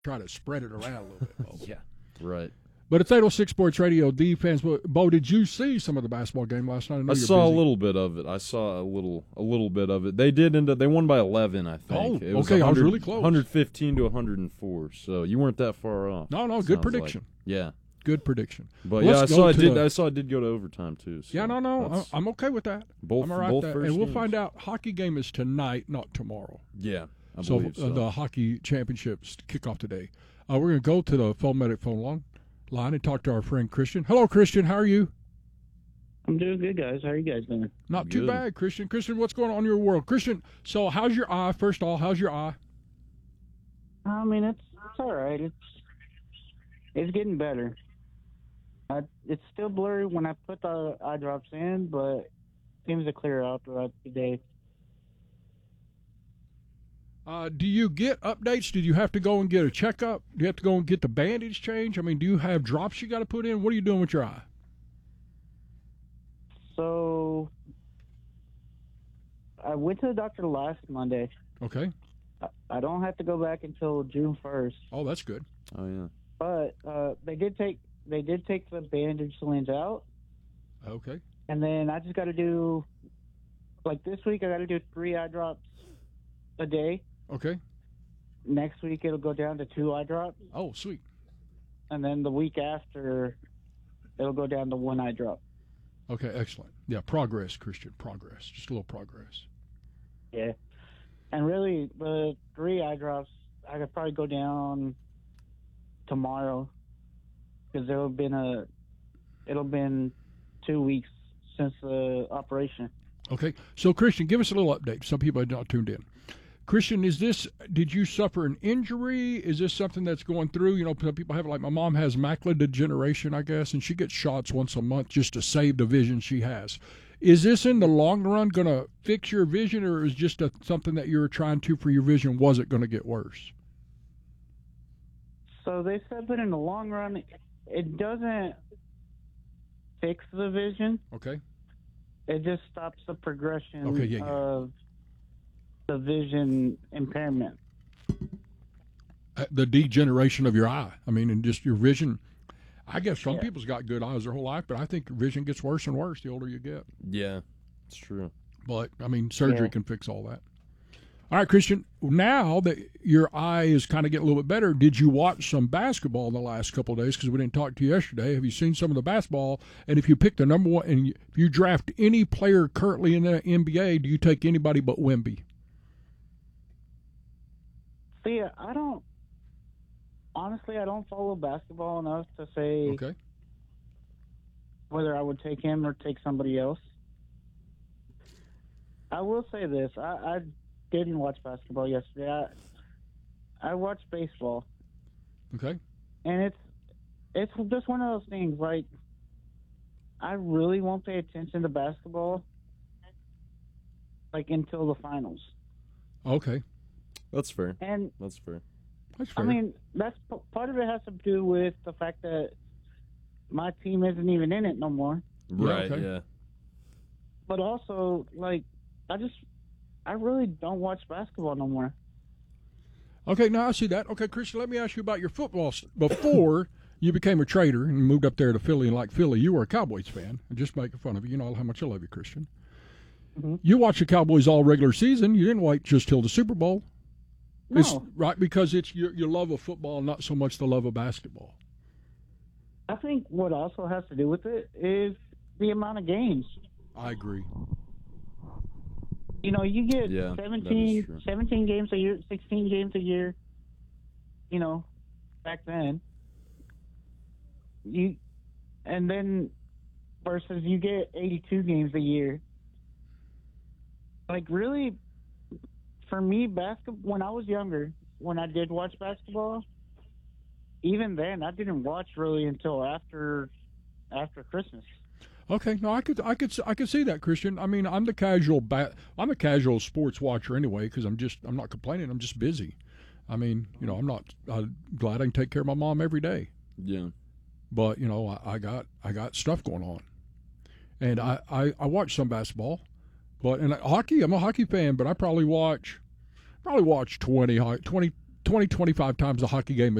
try to spread it around a little bit, Bo. Yeah, right. But it's 806 Sports Radio, the fans. Bo, did you see some of the basketball game last night? I saw a little bit of it. A little bit of it. They did end up. They won by 11, I think. Oh, it was okay. I was really close. 115 to 104. So you weren't that far off. No, good prediction. Like. Yeah, good prediction. But yeah, I saw it did go to overtime too. So yeah, no, I'm okay with that. Both, I'm all right both with that. first And we'll games. find out. Hockey game is tonight, not tomorrow. Yeah, I So, believe so. the hockey championships kick off today. We're going to go to the phone medic phone line and talk to our friend Christian. Hello, Christian. How are you? I'm doing good, guys. How are you guys doing? Not too Good. bad, Christian. Christian, what's going on in your world? Christian, so how's your eye? First of all, how's your eye? I mean, it's all right. It's getting better. It's still blurry when I put the eye drops in, but it seems to clear out throughout the day. Do you get updates? Did you have to go and get a checkup? Do you have to go and get the bandage changed? I mean, do you have drops you got to put in? What are you doing with your eye? So I went to the doctor last Monday. Okay. I don't have to go back until June 1st. Oh, that's good. Oh yeah. But they did take the bandage syringe out, Okay. and then I just got to do, like this week, I got to do 3 eye drops a day. Okay. Next week it'll go down to 2 eye drops, Oh, sweet. and then the week after it'll go down to 1 eye drop. Okay, excellent. Yeah, progress, Christian, progress. Just a little progress. Yeah, and really the 3 eye drops I could probably go down tomorrow because it'll been 2 weeks since the operation. Okay, so Christian, give us a little update. Some people are not tuned in. Christian, did you suffer an injury? Is this something that's going through? You know, some people have, like my mom has macular degeneration, I guess, and she gets shots once a month just to save the vision she has. Is this in the long run going to fix your vision, or is just something that you're trying to for your vision? Was it going to get worse? So they said that in the long run, it doesn't fix the vision. Okay. It just stops the progression Okay, yeah. of the vision impairment. The degeneration of your eye. I mean, and just your vision. I guess some Yeah. people's got good eyes their whole life, but I think vision gets worse and worse the older you get. Yeah, it's true. But, I mean, surgery Yeah. can fix all that. All right, Christian, now that your eye is kind of getting a little bit better, did you watch some basketball in the last couple of days? Because we didn't talk to you yesterday. Have you seen some of the basketball? And if you pick the number one, and if you draft any player currently in the NBA, do you take anybody but Wemby? See, I don't follow basketball enough to say Okay. whether I would take him or take somebody else. I will say this: I didn't watch basketball yesterday. I watched baseball, Okay. and it's just one of those things. Like, I really won't pay attention to basketball like until the finals. Okay. That's fair. And That's fair. That's fair. I mean, that's part of it has to do with the fact that my team isn't even in it no more. Right. okay. Yeah. But also, like, I really don't watch basketball no more. Okay, now I see that. Okay, Christian, let me ask you about your football. Before you became a trader and moved up there to Philly, and like Philly, you were a Cowboys fan. I'm just making fun of you. You know how much I love you, Christian. Mhm. You watched the Cowboys all regular season. You didn't wait just till the Super Bowl. It's, No, right, because it's your love of football, not so much the love of basketball. I think what also has to do with it is the amount of games. I agree. You know, you get Yeah, that is 17, true. 17 games a year, 16 games a year. You know, back then. And then versus you get 82 games a year. Like, really, for me, when I was younger, when I did watch basketball, even then, I didn't watch really until after Christmas. Okay, no, I could see that, Christian. I mean, I'm the casual sports watcher anyway, because I'm not complaining. I'm just busy. I mean, you know, I'm glad I can take care of my mom every day. Yeah. But you know, I got stuff going on, and I watch some basketball, but hockey. I'm a hockey fan, but I probably watch 20 20, 25 times a hockey game